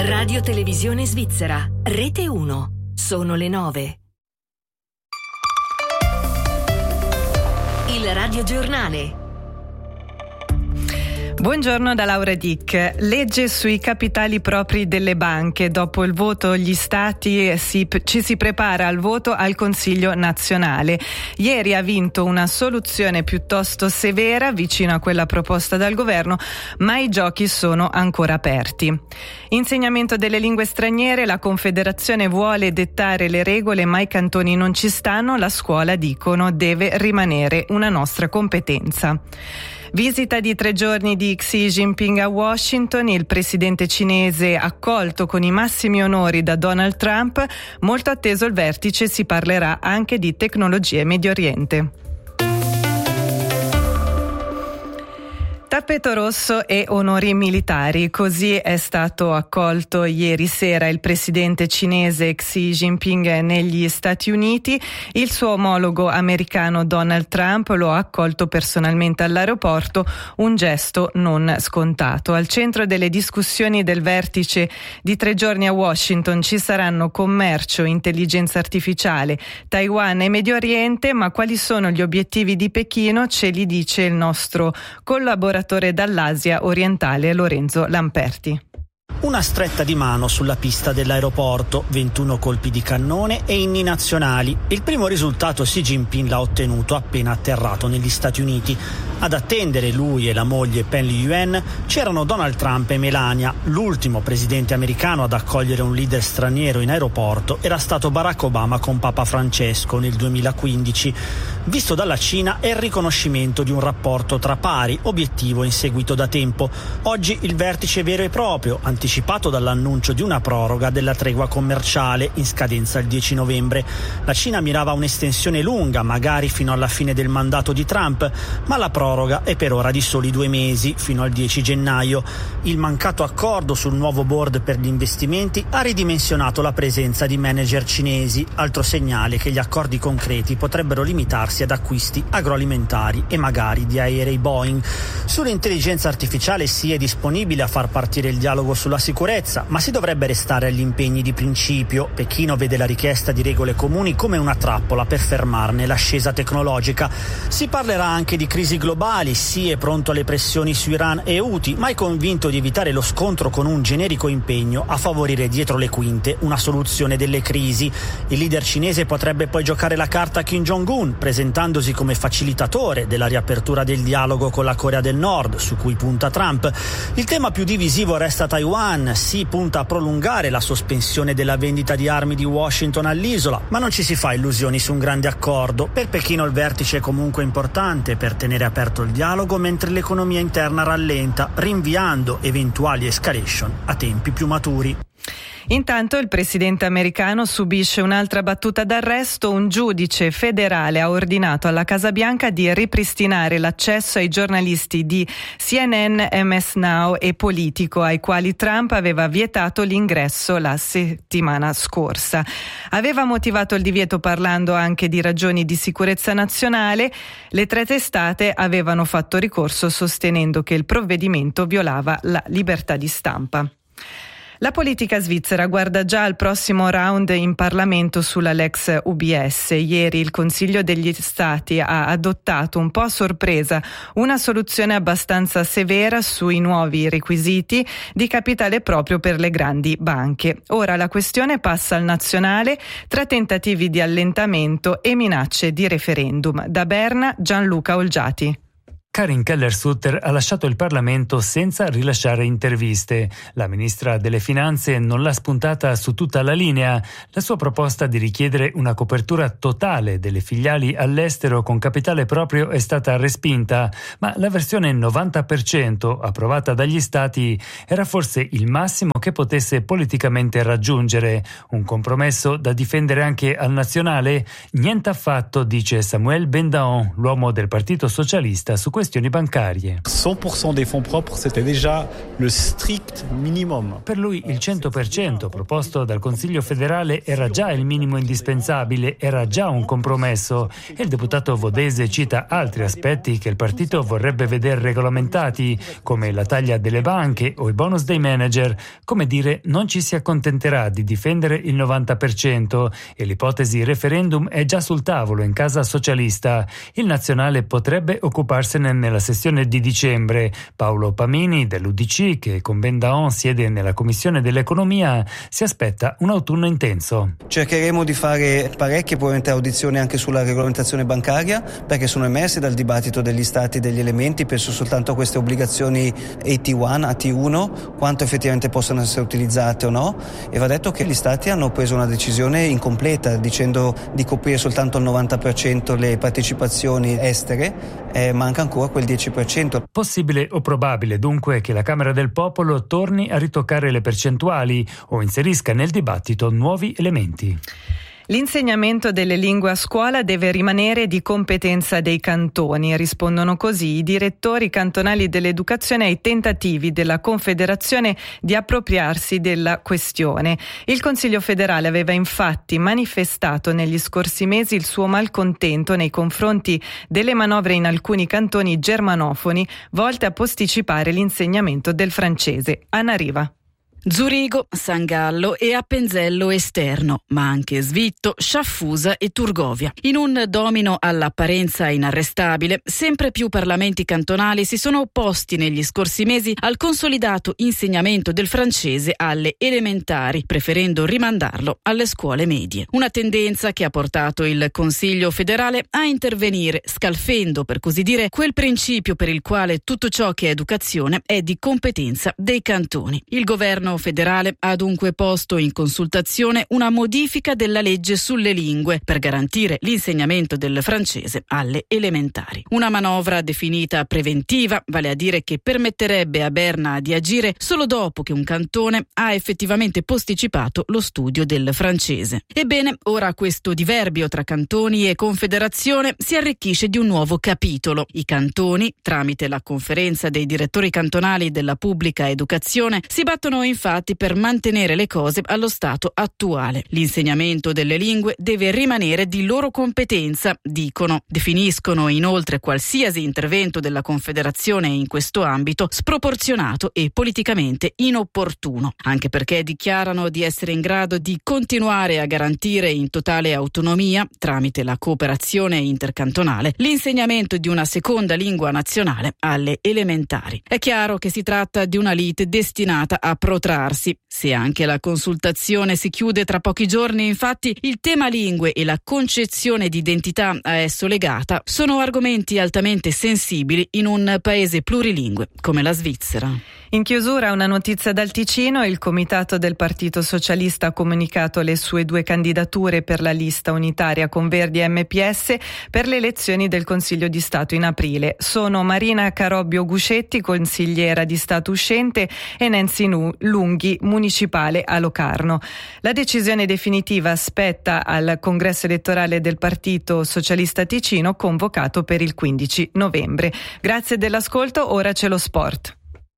Radio Televisione Svizzera, Rete 1. Sono le 9. Il radiogiornale. Buongiorno da Laura Dick. Legge sui capitali propri delle banche. Dopo il voto gli Stati ci si prepara al voto al Consiglio nazionale. Ieri ha vinto una soluzione piuttosto severa, vicino a quella proposta dal governo, ma i giochi sono ancora aperti. Insegnamento delle lingue straniere, la Confederazione vuole dettare le regole, ma i cantoni non ci stanno, la scuola, dicono, deve rimanere una nostra competenza. Visita di 3 giorni di Xi Jinping a Washington, il presidente cinese accolto con i massimi onori da Donald Trump. Molto atteso il vertice, si parlerà anche di tecnologie e Medio Oriente. Tappeto rosso e onori militari, così è stato accolto ieri sera il presidente cinese Xi Jinping negli Stati Uniti. Il suo omologo americano Donald Trump lo ha accolto personalmente all'aeroporto, un gesto non scontato. Al centro delle discussioni del vertice di 3 giorni a Washington ci saranno commercio, intelligenza artificiale, Taiwan e Medio Oriente, ma quali sono gli obiettivi di Pechino ce li dice il nostro collaboratore dall'Asia orientale Lorenzo Lamperti. Una stretta di mano sulla pista dell'aeroporto, 21 colpi di cannone e inni nazionali. Il primo risultato Xi Jinping l'ha ottenuto appena atterrato negli Stati Uniti. Ad attendere lui e la moglie Pen Liyuan c'erano Donald Trump e Melania. L'ultimo presidente americano ad accogliere un leader straniero in aeroporto era stato Barack Obama con Papa Francesco nel 2015. Visto dalla Cina è il riconoscimento di un rapporto tra pari, obiettivo inseguito da tempo. Oggi il vertice vero e proprio, anticipato dall'annuncio di una proroga della tregua commerciale in scadenza il 10 novembre. La Cina mirava a un'estensione lunga, magari fino alla fine del mandato di Trump, ma la proroga è per ora di soli 2 mesi, fino al 10 gennaio. Il mancato accordo sul nuovo board per gli investimenti ha ridimensionato la presenza di manager cinesi, altro segnale che gli accordi concreti potrebbero limitarsi ad acquisti agroalimentari e magari di aerei Boeing. Sull'intelligenza artificiale si è disponibile a far partire il dialogo sulla sicurezza, ma si dovrebbe restare agli impegni di principio. Pechino vede la richiesta di regole comuni come una trappola per fermarne l'ascesa tecnologica. Si parlerà anche di crisi globali, Xi è pronto alle pressioni su Iran e Houthi, ma è convinto di evitare lo scontro con un generico impegno a favorire dietro le quinte una soluzione delle crisi. Il leader cinese potrebbe poi giocare la carta a Kim Jong-un, presentandosi come facilitatore della riapertura del dialogo con la Corea del Nord, su cui punta Trump. Il tema più divisivo resta Taiwan. Xi punta a prolungare la sospensione della vendita di armi di Washington all'isola, ma non ci si fa illusioni su un grande accordo. Per Pechino il vertice è comunque importante per tenere aperto il dialogo mentre l'economia interna rallenta, rinviando eventuali escalation a tempi più maturi. Intanto il presidente americano subisce un'altra battuta d'arresto. Un giudice federale ha ordinato alla Casa Bianca di ripristinare l'accesso ai giornalisti di CNN, MS Now e Politico, ai quali Trump aveva vietato l'ingresso la settimana scorsa. Aveva motivato il divieto parlando anche di ragioni di sicurezza nazionale. Le 3 testate avevano fatto ricorso sostenendo che il provvedimento violava la libertà di stampa. La politica svizzera guarda già al prossimo round in Parlamento sulla Lex UBS. Ieri il Consiglio degli Stati ha adottato un po' a sorpresa una soluzione abbastanza severa sui nuovi requisiti di capitale proprio per le grandi banche. Ora la questione passa al nazionale tra tentativi di allentamento e minacce di referendum. Da Berna, Gianluca Olgiati. Karin Keller-Sutter ha lasciato il Parlamento senza rilasciare interviste. La ministra delle Finanze non l'ha spuntata su tutta la linea. La sua proposta di richiedere una copertura totale delle filiali all'estero con capitale proprio è stata respinta, ma la versione 90% approvata dagli Stati era forse il massimo che potesse politicamente raggiungere. Un compromesso da difendere anche al nazionale? Niente affatto, dice Samuel Bendaon, l'uomo del Partito Socialista, su questo questioni bancarie. 100% des fonds propres, c'était déjà le strict minimum. Per lui il 100% proposto dal Consiglio federale era già il minimo indispensabile, era già un compromesso, e il deputato Vodese cita altri aspetti che il partito vorrebbe vedere regolamentati, come la taglia delle banche o i bonus dei manager. Come dire, non ci si accontenterà di difendere il 90% e l'ipotesi referendum è già sul tavolo in casa socialista. Il Nazionale potrebbe occuparsene nella sessione di dicembre. Paolo Pamini dell'UDC, che con Ben Daon siede nella Commissione dell'Economia, si aspetta un autunno intenso. Cercheremo di fare parecchie probabilmente audizioni anche sulla regolamentazione bancaria, perché sono emersi dal dibattito degli stati degli elementi, penso soltanto a queste obbligazioni AT1, quanto effettivamente possono essere utilizzate o no, e va detto che gli stati hanno preso una decisione incompleta dicendo di coprire soltanto il 90% le partecipazioni estere, manca ancora quel 10%. Possibile o probabile dunque che la Camera del Popolo torni a ritoccare le percentuali o inserisca nel dibattito nuovi elementi. L'insegnamento delle lingue a scuola deve rimanere di competenza dei cantoni, rispondono così i direttori cantonali dell'educazione ai tentativi della Confederazione di appropriarsi della questione. Il Consiglio federale aveva infatti manifestato negli scorsi mesi il suo malcontento nei confronti delle manovre in alcuni cantoni germanofoni volte a posticipare l'insegnamento del francese. Anna Riva. Zurigo, San Gallo e Appenzello Esterno, ma anche Svitto, Sciaffusa e Turgovia. In un domino all'apparenza inarrestabile, sempre più parlamenti cantonali si sono opposti negli scorsi mesi al consolidato insegnamento del francese alle elementari, preferendo rimandarlo alle scuole medie. Una tendenza che ha portato il Consiglio federale a intervenire, scalfendo, per così dire, quel principio per il quale tutto ciò che è educazione è di competenza dei cantoni. Il governo federale ha dunque posto in consultazione una modifica della legge sulle lingue per garantire l'insegnamento del francese alle elementari. Una manovra definita preventiva, vale a dire che permetterebbe a Berna di agire solo dopo che un cantone ha effettivamente posticipato lo studio del francese. Ebbene, ora questo diverbio tra cantoni e confederazione si arricchisce di un nuovo capitolo. I cantoni, tramite la conferenza dei direttori cantonali della pubblica educazione, si battono infatti per mantenere le cose allo stato attuale. L'insegnamento delle lingue deve rimanere di loro competenza, dicono. Definiscono inoltre qualsiasi intervento della Confederazione in questo ambito sproporzionato e politicamente inopportuno, anche perché dichiarano di essere in grado di continuare a garantire in totale autonomia, tramite la cooperazione intercantonale, l'insegnamento di una seconda lingua nazionale alle elementari. È chiaro che si tratta di una lite destinata a protrarsi. Se anche la consultazione si chiude tra pochi giorni, infatti, il tema lingue e la concezione di identità a esso legata sono argomenti altamente sensibili in un paese plurilingue come la Svizzera. In chiusura una notizia dal Ticino. Il comitato del Partito Socialista ha comunicato le sue 2 candidature per la lista unitaria con Verdi e MPS per le elezioni del Consiglio di Stato in aprile. Sono Marina Carobbio Guscetti, consigliera di Stato uscente, e Nancy Lunghi, municipale a Locarno. La decisione definitiva spetta al congresso elettorale del Partito Socialista Ticino, convocato per il 15 novembre. Grazie dell'ascolto, ora c'è lo sport.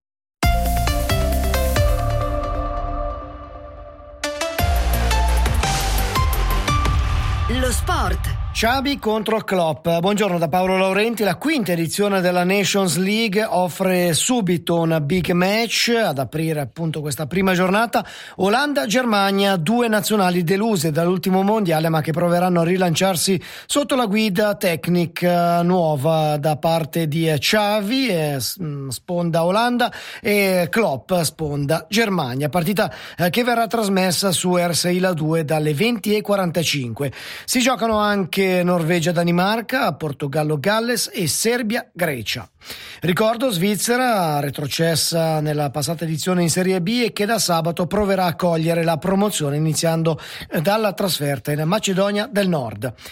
Lo sport. Xabi contro Klopp. Buongiorno da Paolo Laurenti. La quinta edizione della Nations League offre subito un big match ad aprire appunto questa prima giornata. Olanda-Germania, 2 nazionali deluse dall'ultimo mondiale ma che proveranno a rilanciarsi sotto la guida tecnica nuova da parte di Xavi, sponda Olanda, e Klopp, sponda Germania. Partita che verrà trasmessa su RSI La 2 dalle 20:45. Si giocano anche Norvegia-Danimarca, Portogallo-Galles e Serbia-Grecia. Ricordo Svizzera, retrocessa nella passata edizione in Serie B e che da sabato proverà a cogliere la promozione iniziando dalla trasferta in Macedonia del Nord.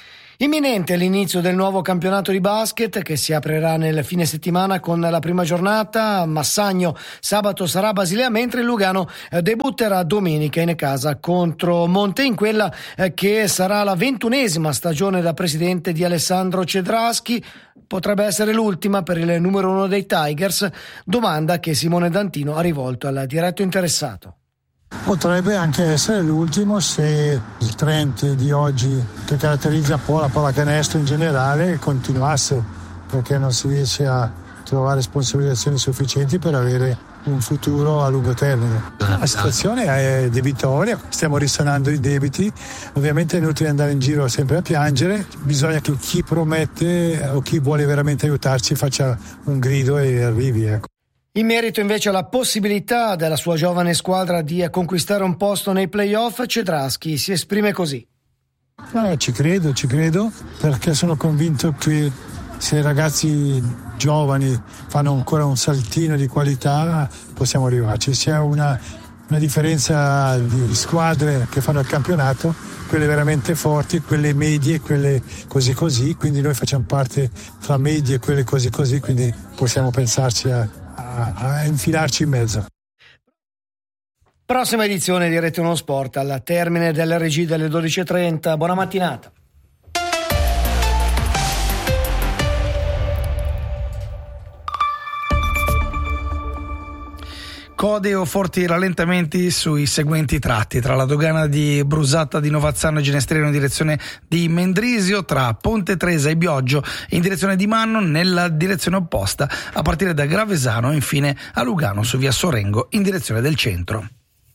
Imminente l'inizio del nuovo campionato di basket che si aprirà nel fine settimana con la prima giornata. Massagno sabato sarà Basilea, mentre il Lugano debutterà domenica in casa contro Monte, in quella che sarà la 21esima stagione da presidente di Alessandro Cedraschi. Potrebbe essere l'ultima per il numero 1 dei Tigers, domanda che Simone D'Antino ha rivolto al diretto interessato. Potrebbe anche essere l'ultimo se il trend di oggi, che caratterizza un po' la pallacanestro in generale, continuasse, perché non si riesce a trovare sponsorizzazioni sufficienti per avere un futuro a lungo termine. La situazione è debitoria, stiamo risanando i debiti, ovviamente è inutile andare in giro sempre a piangere, bisogna che chi promette o chi vuole veramente aiutarci faccia un grido e arrivi, ecco. In merito invece alla possibilità della sua giovane squadra di conquistare un posto nei play-off, Cedraschi si esprime così. Ci credo, perché sono convinto che se i ragazzi giovani fanno ancora un saltino di qualità possiamo arrivarci. C'è una differenza di squadre che fanno il campionato, quelle veramente forti, quelle medie, quelle così, quindi noi facciamo parte fra medie e quelle così, quindi possiamo pensarci a infilarci in mezzo. Prossima edizione di Rete 1 Sport al termine delle regie delle 12.30. Buona mattinata. Code o forti rallentamenti sui seguenti tratti: tra la dogana di Brusatta di Novazzano e Ginestrino in direzione di Mendrisio, tra Ponte Tresa e Bioggio in direzione di Manno nella direzione opposta, a partire da Gravesano e infine a Lugano su via Sorengo in direzione del centro.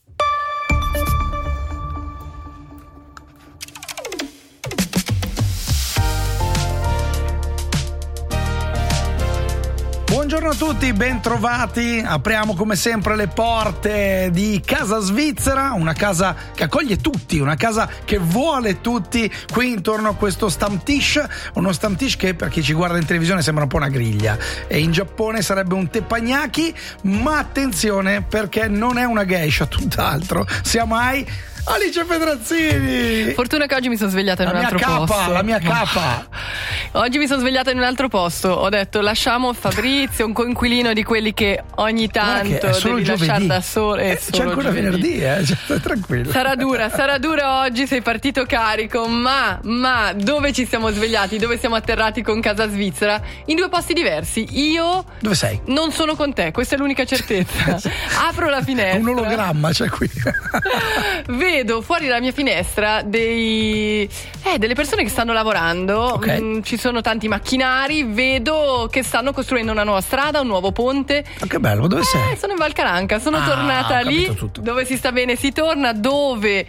Buongiorno a tutti, ben trovati. Apriamo come sempre le porte di Casa Svizzera, una casa che accoglie tutti, una casa che vuole tutti qui intorno a questo Stammtisch, uno Stammtisch che per chi ci guarda in televisione sembra un po' una griglia e in Giappone sarebbe un teppanyaki, ma attenzione perché non è una geisha, tutt'altro, siamo ai Alice Pedrazzini. Fortuna che oggi mi sono svegliata in un altro posto. La mia capa. Oggi mi sono svegliata in un altro posto. Ho detto lasciamo Fabrizio, un coinquilino di quelli che ogni tanto devi lasciare da solo. C'è ancora venerdì, tranquillo. Sarà dura oggi, sei partito carico, ma dove ci siamo svegliati? Dove siamo atterrati con Casa Svizzera? In due posti diversi. Io dove sei? Non sono con te, questa è l'unica certezza. Apro la finestra. Un ologramma c'è qui. Vedo fuori dalla mia finestra delle persone che stanno lavorando, okay. Ci sono tanti macchinari, vedo che stanno costruendo una nuova strada, un nuovo ponte. Ma che bello, dove sei? Sono in Valcaranca, sono tornata lì dove si sta bene si torna, dove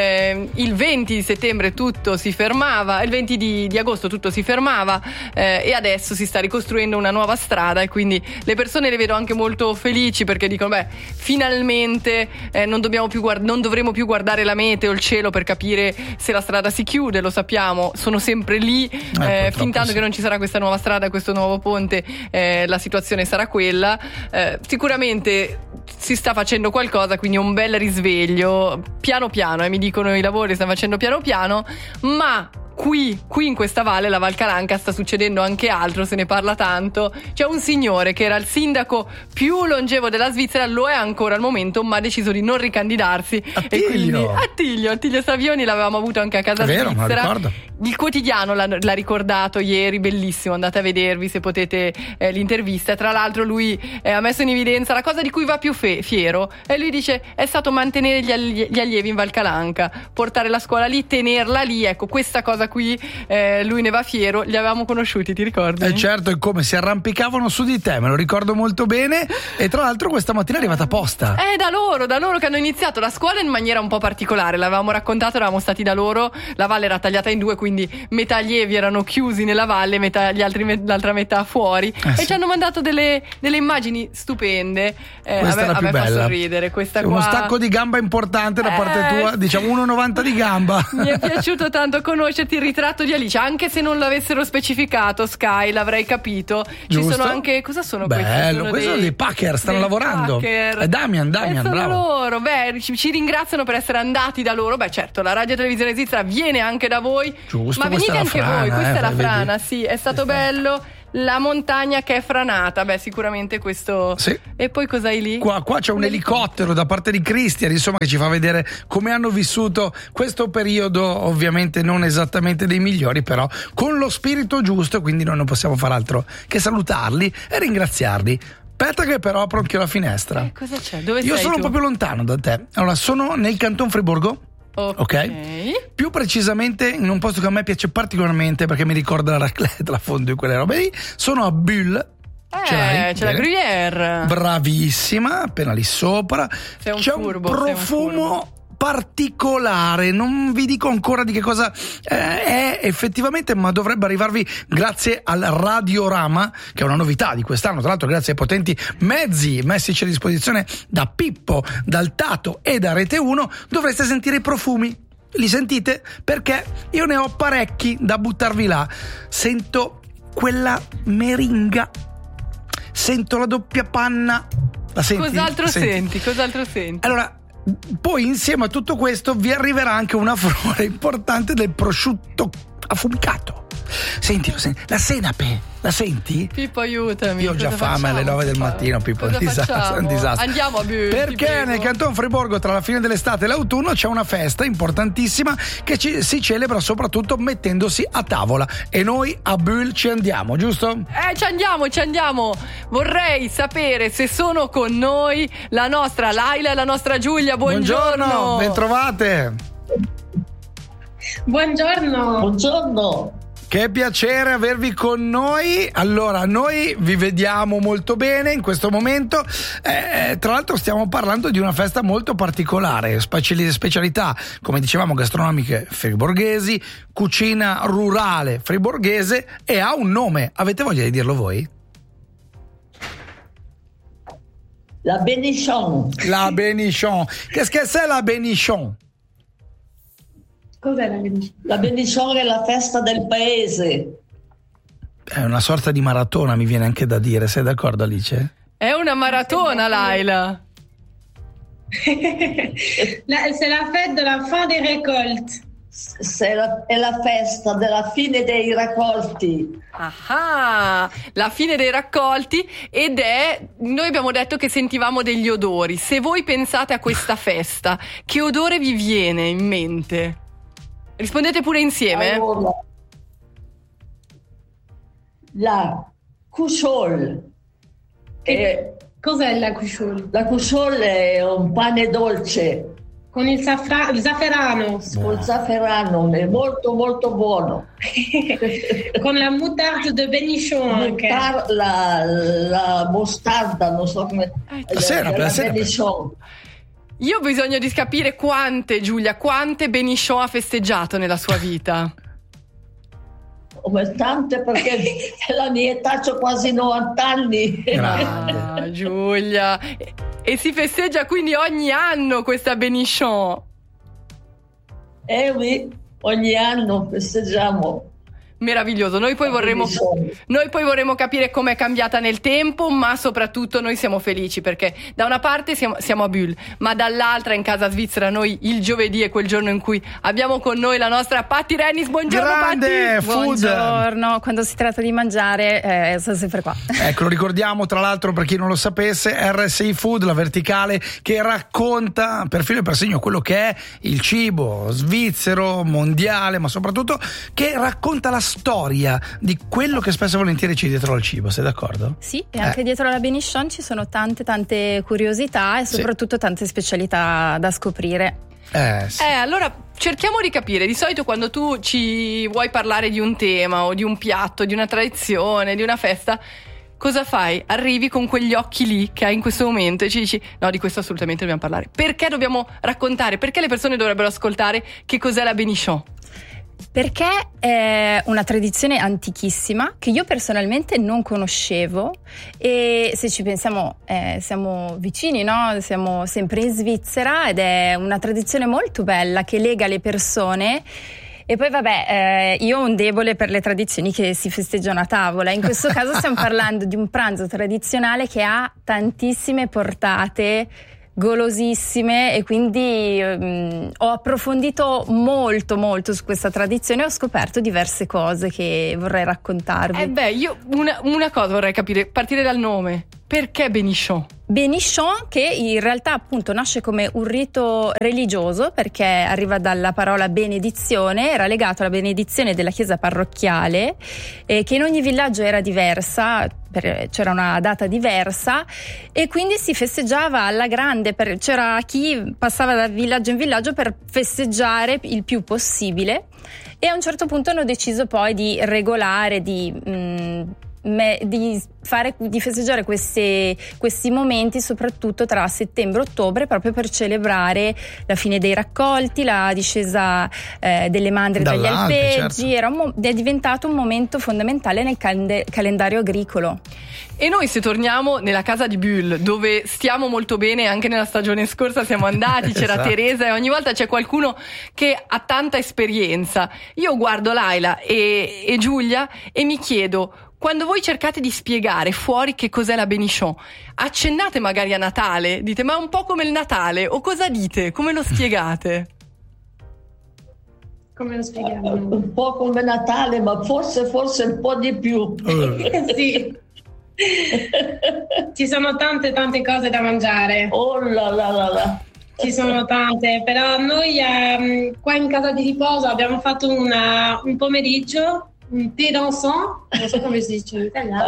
il 20 di settembre tutto si fermava, il 20 di agosto tutto si fermava e adesso si sta ricostruendo una nuova strada e quindi le persone le vedo anche molto felici perché dicono finalmente non dovremo più guardare la meteo, il cielo per capire se la strada si chiude, lo sappiamo, sono sempre lì, fin tanto che non ci sarà questa nuova strada, questo nuovo ponte, la situazione sarà quella. Sicuramente si sta facendo qualcosa, quindi un bel risveglio, piano piano, mi dicono i lavori stanno facendo piano piano, ma qui in questa valle, la Val Caranca, sta succedendo anche altro, se ne parla tanto. C'è un signore che era il sindaco più longevo della Svizzera, lo è ancora al momento, ma ha deciso di non ricandidarsi. Attilio. E quindi Attilio Savioni l'avevamo avuto anche a Casa Svizzera. Me lo ricordo. Il quotidiano l'ha ricordato ieri, bellissimo, andate a vedervi se potete l'intervista. Tra l'altro lui ha messo in evidenza la cosa di cui va più fiero, e lui dice è stato mantenere gli allievi in Val Caranca, portare la scuola lì, tenerla lì, ecco, questa cosa qui lui ne va fiero. Li avevamo conosciuti, ti ricordi? Certo, e come si arrampicavano su di te, me lo ricordo molto bene. E tra l'altro questa mattina è arrivata apposta. Da loro che hanno iniziato la scuola in maniera un po' particolare, l'avevamo raccontato, eravamo stati da loro, la valle era tagliata in due, quindi metà allievi erano chiusi nella valle, l'altra metà fuori, e ci hanno mandato delle immagini stupende. A me fa sorridere questa qua. Uno stacco di gamba importante da parte tua, diciamo 1,90 di gamba. Mi è piaciuto tanto conoscerti, il ritratto di Alice, anche se non l'avessero specificato Sky, l'avrei capito. Giusto. Ci sono anche, cosa sono questi? Bello, questo dei Packer, stanno lavorando. Packer. Damian, sono bravo. Loro, ci ringraziano per essere andati da loro. Certo, la radio e televisione svizzera viene anche da voi. Giusto. giusto. Ma venite anche frana, voi, questa è la vedi? frana, sì, è stato bello. La montagna che è franata, beh, sicuramente questo. Sì. E poi cos'hai lì? Qua c'è un elicottero da parte di Christian, insomma, che ci fa vedere come hanno vissuto questo periodo, ovviamente non esattamente dei migliori, però con lo spirito giusto, quindi noi non possiamo far altro che salutarli e ringraziarli. Aspetta che però apro anche la finestra. Cosa c'è? Dove Io sei sono tu? un po' più lontano da te. Allora, sono nel Canton Friburgo. Ok. Più precisamente in un posto che a me piace particolarmente perché mi ricorda la raclette, la fondue, quelle robe lì. Sono a Bulle. C'è la Gruyère. Bravissima, appena lì sopra. C'è un profumo particolare, non vi dico ancora di che cosa è effettivamente, ma dovrebbe arrivarvi grazie al Radiorama, che è una novità di quest'anno, tra l'altro grazie ai potenti mezzi messici a disposizione da Pippo, dal Tato e da Rete 1, dovreste sentire i profumi. Li sentite? Perché io ne ho parecchi da buttarvi là. Sento quella meringa, sento la doppia panna. La senti? Cos'altro senti? Cos'altro senti? Allora, poi insieme a tutto questo vi arriverà anche una flora importante del prosciutto affumicato. Senti, la senape, la senti? Pippo, aiutami. Io ho già fame alle 9 del mattino, Pippo, è un disastro. Andiamo a Bulle. Perché nel Canton Friburgo tra la fine dell'estate e l'autunno c'è una festa importantissima che si celebra soprattutto mettendosi a tavola, e noi a Bulle ci andiamo, giusto? Ci andiamo. Vorrei sapere se sono con noi la nostra Laila e la nostra Giulia. Buongiorno. Bentrovate. Buongiorno. Che piacere avervi con noi. Allora, noi vi vediamo molto bene in questo momento. Tra l'altro stiamo parlando di una festa molto particolare, specialità, come dicevamo, gastronomiche friburghesi, cucina rurale friburghese, e ha un nome. Avete voglia di dirlo voi? La Bénichon. La Bénichon. Qu'est-ce que c'est la Bénichon? Cos'è la Bénichon? La Bénichon è la festa del paese. È una sorta di maratona, mi viene anche da dire. Sei d'accordo, Alice? È una maratona, Laila. C'est la fête de la fin des récoltes. È la festa della fine dei raccolti. Ah, la fine dei raccolti, ed noi abbiamo detto che sentivamo degli odori. Se voi pensate a questa festa, che odore vi viene in mente? Rispondete pure insieme. Allora, la Cucciol. Cos'è la Cucciol? La Cucciol è un pane dolce. Con il zafferano. Con il zafferano, è molto molto buono. Con la moutarde de Bénichon anche. La mostarda, non so come. La Bénichon. Io ho bisogno di capire quante Bénichon ha festeggiato nella sua vita. Come tante, perché la mia età, c'ho quasi 90 anni. Ah, Giulia. E si festeggia quindi ogni anno questa Bénichon? Oui, ogni anno festeggiamo. Meraviglioso. Noi poi vorremmo capire com'è cambiata nel tempo, ma soprattutto noi siamo felici perché da una parte siamo a Bulle, ma dall'altra in casa svizzera noi il giovedì è quel giorno in cui abbiamo con noi la nostra Patti Rennis. Buongiorno Grande Patti. food. Buongiorno, quando si tratta di mangiare sono sempre qua. Ecco, lo ricordiamo tra l'altro per chi non lo sapesse, RSI Food, la verticale che racconta per filo e per segno quello che è il cibo svizzero, mondiale, ma soprattutto che racconta la storia di quello che spesso e volentieri c'è dietro al cibo, sei d'accordo? Sì, e anche dietro alla Bénichon ci sono tante curiosità e soprattutto tante specialità da scoprire. Sì. Allora cerchiamo di capire. Di solito quando tu ci vuoi parlare di un tema o di un piatto, di una tradizione, di una festa, cosa fai? Arrivi con quegli occhi lì che hai in questo momento e ci dici no, di questo assolutamente dobbiamo parlare. Perché dobbiamo raccontare? Perché le persone dovrebbero ascoltare che cos'è la Bénichon? Perché è una tradizione antichissima che io personalmente non conoscevo, e se ci pensiamo siamo vicini, no? Siamo sempre in Svizzera ed è una tradizione molto bella che lega le persone. E poi io ho un debole per le tradizioni che si festeggiano a tavola. In questo caso stiamo parlando di un pranzo tradizionale che ha tantissime portate golosissime, e quindi ho approfondito molto su questa tradizione e ho scoperto diverse cose che vorrei raccontarvi. Io una cosa vorrei capire, partire dal nome. Perché Bénichon? Bénichon, che in realtà appunto nasce come un rito religioso, perché arriva dalla parola benedizione, era legato alla benedizione della chiesa parrocchiale, che in ogni villaggio era diversa, c'era una data diversa, e quindi si festeggiava alla grande, c'era chi passava da villaggio in villaggio per festeggiare il più possibile, e a un certo punto hanno deciso poi di regolare, di festeggiare questi momenti soprattutto tra settembre e ottobre, proprio per celebrare la fine dei raccolti, la discesa delle mandrie dagli alpeggi. Certo. È diventato un momento fondamentale nel calendario agricolo. E noi, se torniamo nella casa di Bulle, dove stiamo molto bene, anche nella stagione scorsa siamo andati, c'era esatto. Teresa, e ogni volta c'è qualcuno che ha tanta esperienza. Io guardo Laila e Giulia e mi chiedo: quando voi cercate di spiegare fuori che cos'è la Bénichon, accennate magari a Natale, dite ma è un po' come il Natale, o cosa dite? Come lo spiegate? Come lo spieghiamo? Un po' come Natale, ma forse un po' di più. Sì. Ci sono tante cose da mangiare. Oh là là là là. Ci sono tante, però noi qua in casa di riposo abbiamo fatto un pomeriggio, un thé dansant, non so come si dice in italiano.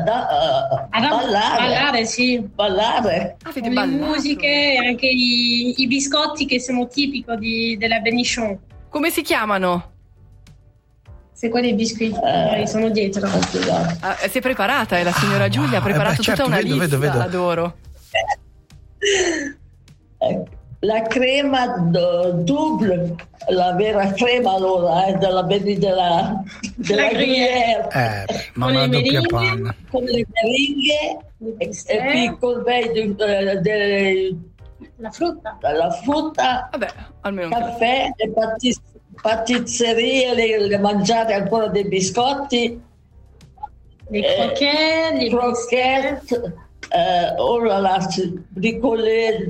Ballare, sì. Ballare. Con le musiche e anche i biscotti che sono tipici della Bénichon. Come si chiamano? Se quelli biscotti sono dietro. Si è preparata, la signora Giulia ha preparato certo, tutta una lista. Vedo. Adoro. La crema double, la vera crema allora della Gruyère, ma una doppia panna con le meringhe e piccolo la frutta, vabbè, almeno caffè e pasticcerie, le mangiate ancora dei biscotti, le croquette, oh là là, bricolé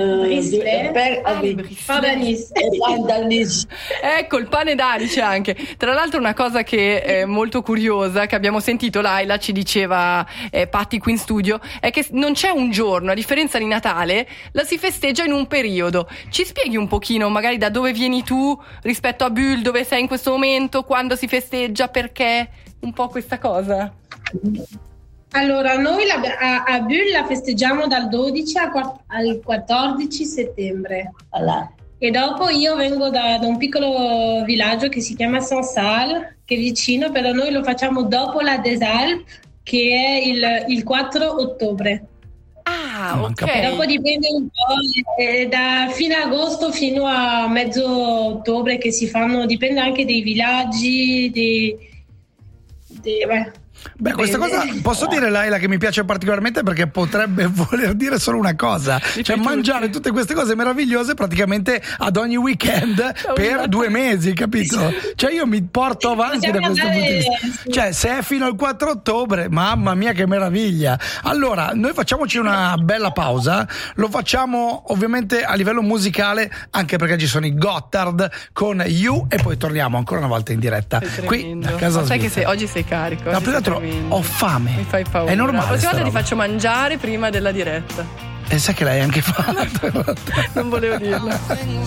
d'Anis. Ecco, il pane d'Anice anche. Tra l'altro una cosa che è molto curiosa, che abbiamo sentito, Laila ci diceva Patti qui in studio, è che non c'è un giorno, a differenza di Natale, la si festeggia in un periodo. Ci spieghi un pochino magari da dove vieni tu rispetto a Bulle, dove sei in questo momento, quando si festeggia, perché un po' questa cosa? Allora, noi a Bulle la festeggiamo dal 12 al 14 settembre. Allora. E dopo io vengo da un piccolo villaggio che si chiama Saint-Salle, che è vicino, però noi lo facciamo dopo la des Alpes, che è il 4 ottobre. Ah, ok. E dopo dipende un po', da fine agosto fino a mezzo ottobre che si fanno, dipende anche dei villaggi, Beh, questa cosa posso dire, Laila, che mi piace particolarmente, perché potrebbe voler dire solo una cosa, cioè mangiare tutte queste cose meravigliose praticamente ad ogni weekend per 2 mesi, capito? Cioè io mi porto avanti da questo punto di vista. Cioè se è fino al 4 ottobre, mamma mia che meraviglia. Allora, noi facciamoci una bella pausa, lo facciamo ovviamente a livello musicale, anche perché ci sono i Gotthard con You, e poi torniamo ancora una volta in diretta qui da casa. Ma sai che oggi sei carico. No, ho fame. Mi fai paura. È normale. La prossima volta ti faccio mangiare prima della diretta. E sai che l'hai anche fatto. Non volevo dirlo.